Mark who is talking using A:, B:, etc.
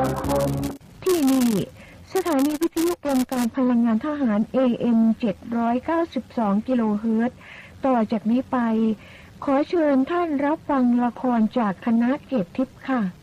A: ที่นี่สถานีวิทยุกรมการพลังงานทหาร AM 792 กิโลเฮิรตซ์ต่อจากนี้ไปขอเชิญท่านรับฟังละครจากคณะเกตทิพย์ค่ะ